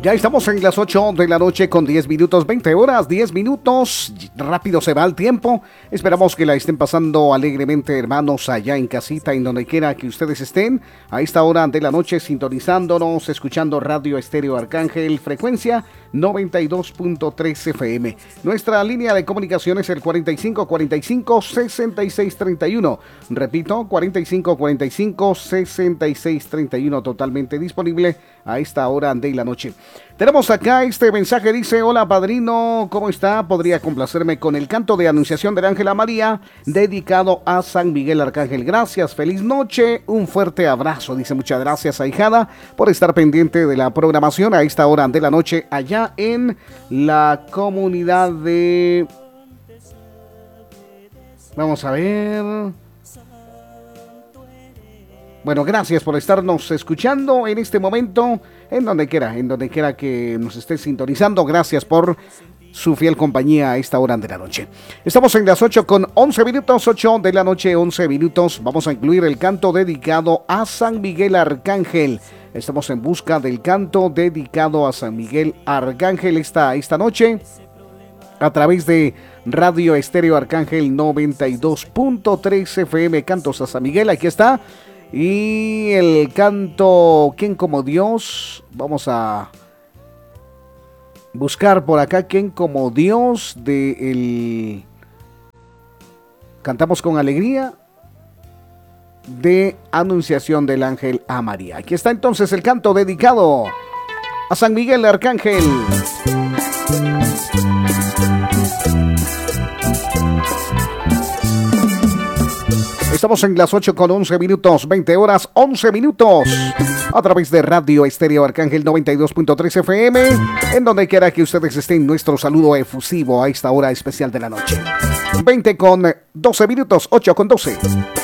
Ya estamos en las 8 de la noche con 10 minutos, 20 horas, 10 minutos. Rápido se va el tiempo. Esperamos que la estén pasando alegremente, hermanos, allá en casita, en donde quiera que ustedes estén. A esta hora de la noche sintonizándonos, escuchando Radio Estéreo Arcángel, frecuencia 92.3 FM. Nuestra línea de comunicación es el 4545-6631. Repito, 4545-6631, totalmente disponible a esta hora de la noche. Tenemos acá este mensaje, dice: hola padrino, ¿cómo está? Podría complacerme con el canto de Anunciación del Ángel a María, dedicado a San Miguel Arcángel. Gracias, feliz noche, un fuerte abrazo. Dice: muchas gracias, ahijada, por estar pendiente de la programación a esta hora de la noche, allá en la comunidad de... Vamos a ver... Bueno, gracias por estarnos escuchando en este momento, en donde quiera que nos esté sintonizando. Gracias por su fiel compañía a esta hora de la noche. Estamos en las 8 con 11 minutos, 8 de la noche, 11 minutos. Vamos a incluir el canto dedicado a San Miguel Arcángel. Estamos en busca del canto dedicado a San Miguel Arcángel esta noche, a través de Radio Estéreo Arcángel 92.3 FM, Cantos a San Miguel. Aquí está. Y el canto ¿Quién como Dios? Vamos a buscar por acá ¿Quién como Dios? De el Cantamos con Alegría, de Anunciación del Ángel a María. Aquí está entonces el canto dedicado a San Miguel Arcángel. Estamos en las 8 con 11 minutos, 20 horas, 11 minutos, a través de Radio Estéreo Arcángel 92.3 FM, en donde quiera que ustedes estén, nuestro saludo efusivo a esta hora especial de la noche. 20 con 12 minutos, 8 con 12.